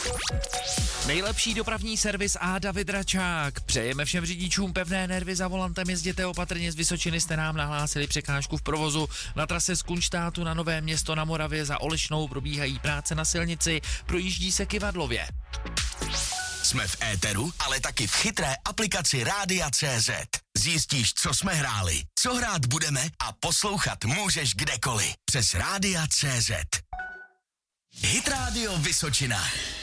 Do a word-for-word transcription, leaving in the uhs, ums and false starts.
Nejlepší dopravní servis a David Račák. Přejeme všem řidičům pevné nervy za volantem, jezděte opatrně. Z Vysočiny jste nám nahlásili překážku v provozu. Na trase z Kunštátu na Nové Město na Moravě za Olešnou probíhají práce na silnici, projíždí se Kyvadlově. Jsme v éteru, ale taky v chytré aplikaci Rádia tečka cé zet. Zjistíš, co jsme hráli, co hrát budeme a poslouchat můžeš kdekoliv. Přes Rádia tečka cé zet. Hit Radio Vysočina.